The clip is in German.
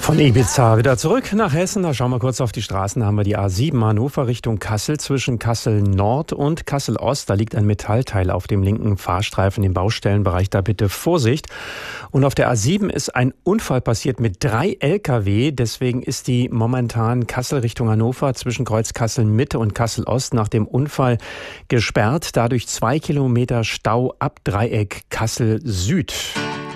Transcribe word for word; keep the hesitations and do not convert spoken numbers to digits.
Von Ibiza wieder zurück nach Hessen. Da schauen wir kurz auf die Straßen. Da haben wir die A sieben Hannover Richtung Kassel zwischen Kassel Nord und Kassel Ost. Da liegt ein Metallteil auf dem linken Fahrstreifen im Baustellenbereich. Da bitte Vorsicht. Und auf der A sieben ist ein Unfall passiert mit drei L K W. Deswegen ist die momentan Kassel Richtung Hannover zwischen Kreuz Kassel Mitte und Kassel Ost nach dem Unfall gesperrt. Dadurch zwei Kilometer Stau ab Dreieck Kassel Süd.